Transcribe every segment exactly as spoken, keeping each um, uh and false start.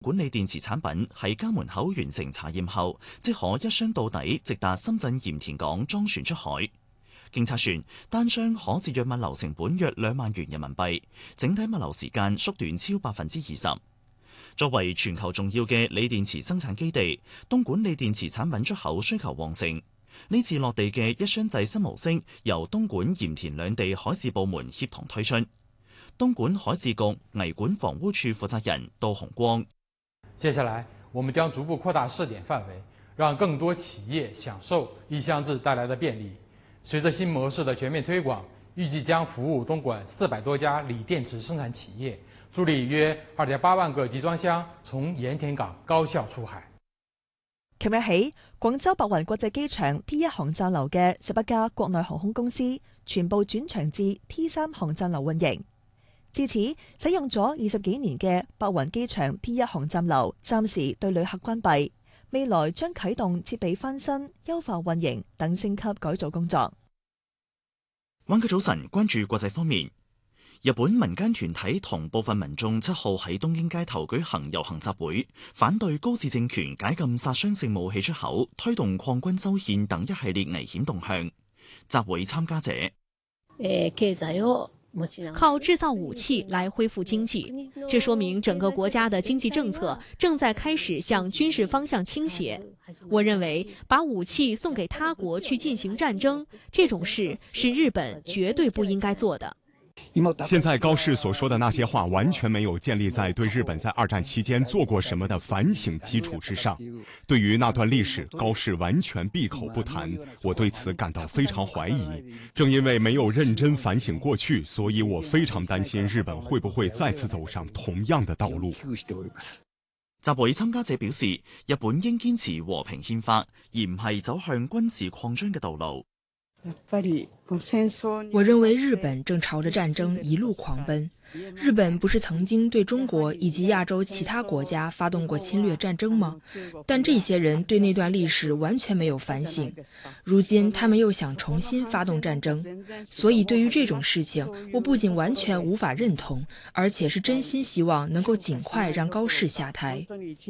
管理電池產品喺家門口完成查驗後，即可一箱到底，直達深圳鹽田港裝船出海。經測算，單箱可節約物流成本約兩萬元人民幣，整體物流時間縮短超百分之二十。作為全球重要嘅鋰電池生產基地，東莞鋰電池產品出口需求旺盛。呢次落地嘅一箱制新模式，由東莞、鹽田兩地海事部門協同推出。東莞海事局危管防污處負責人杜洪光： 接下來，我們將逐步擴大試點範圍，讓更多企業享受一箱制帶來的便利。隨着新模式的全面推廣，預計將服務東莞四百多家鋰電池生產企業，助力約二點八萬個集裝箱從鹽田港高效出海。 琴日起，廣州白雲國際機場 T 一航站樓嘅十一家國內航空公司全部轉場至 T 三航站樓運營。至此，使用咗二十幾年嘅白雲機場 T 一航站樓暫時對旅客關閉。未來將啟動設備翻新、優化運營等升級改造工作。 灣區早晨關注國際方面，日本民間團體同部分民眾七號喺東京街頭舉行遊行集會，反對高市政權解禁殺傷性武器出口，推動礦軍修憲等一系列危險動向。集會參加者誒，其實靠製造武器來恢復經濟，這說明整個國家的經濟政策正在開始向軍事方向傾斜。我認為把武器送給他國去進行戰爭，這種事是日本絕對不應該做的。 現在高市所說的那些話完全沒有建立在對日本在二戰期間做過什麼的反省基礎之上。對於那段歷史，高市完全閉口不談，我對此感到非常懷疑。正因為沒有認真反省過去，所以我非常擔心日本會不會再次走上同樣的道路。 集會參加者表示，日本應堅持和平憲法，而唔係走向軍事擴張嘅道路。 我認為日本正朝着戰爭一路狂奔。日本不是曾經對中國以及亞洲其他國家發動過侵略戰爭嗎？但這些人對那段歷史完全沒有反省，如今他們又想重新發動戰爭，所以對於這種事情，我不僅完全無法認同，而且是真心希望能夠盡快讓高市下台。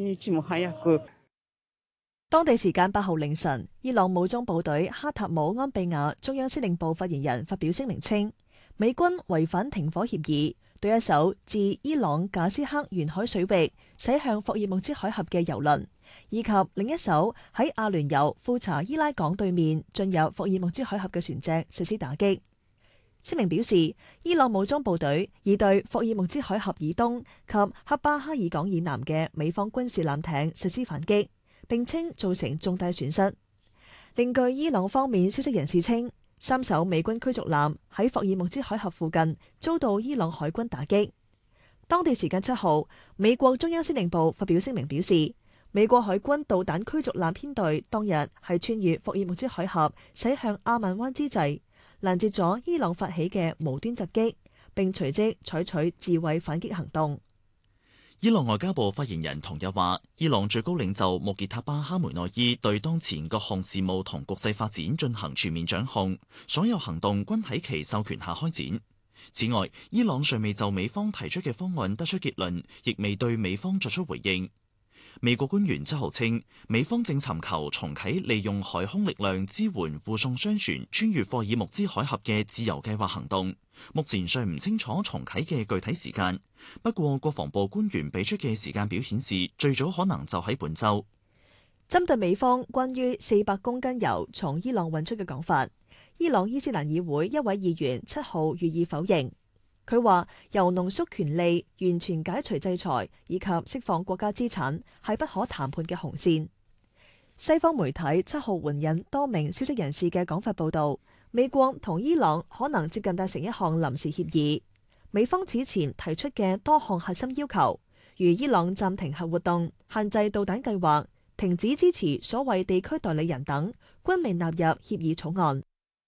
當地時間八號凌晨，伊朗武裝部隊哈塔姆安比亞中央司令部發言人發表聲明稱，美軍違反停火協議，對一艘自伊朗賈斯克沿海水域駛向霍爾木茲海峽嘅油輪，以及另一艘喺阿聯酋庫查伊拉港對面進入霍爾木茲海峽嘅船隻實施打擊。聲明表示，伊朗武裝部隊已對霍爾木茲海峽以東及克巴哈爾港以南嘅美方軍事艦艇實施反擊，並稱造成重大損失。另據伊朗方面消息人士稱，三艘美軍驅逐艦喺霍爾木茲海峽附近遭到伊朗海軍打擊。當地時間七號，美國中央司令部發表聲明表示，美國海軍導彈驅逐艦編隊當日係穿越霍爾木茲海峽駛向阿曼灣之際，攔截咗伊朗發起嘅無端襲擊，並隨即採取自衛反擊行動。 伊朗外交部發言人同日話，伊朗最高領袖穆傑塔巴哈梅內伊對當前各項事務同局勢發展進行全面掌控，所有行動均喺其授權下開展。此外，伊朗尚未就美方提出嘅方案得出結論，亦未對美方作出回應。美國官員七號稱，美方正尋求重啟利用海空力量支援護送商船穿越霍爾木茲海峽嘅自由計劃行動，目前尚唔清楚重啟嘅具體時間。不過，國防部官員俾出嘅時間表顯示，最早可能就喺本週。 針對美方關於四百公斤油從伊朗運出嘅講法，伊朗伊斯蘭議會一位議員七號予以否認。佢話，由濃縮權利、完全解除制裁以及釋放國家資產係不可談判嘅紅線。西方媒體七號援引多名消息人士嘅講法報導，美國同伊朗可能接近達成一項臨時協議。美方此前提出嘅多項核心要求，如伊朗暫停核活動、限制導彈計劃、停止支持所謂地區代理人等，均未納入協議草案。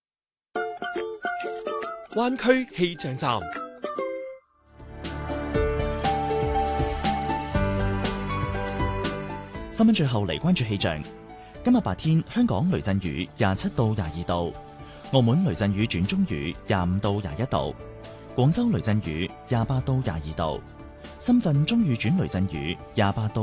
灣區氣象站。 新聞最後嚟關注氣象。今日白天香港雷陣雨廿七到廿二度，澳門雷陣雨轉中雨廿五到廿一度，廣州雷陣雨廿八到廿二度。 深圳中雨轉雷陣雨，廿八度。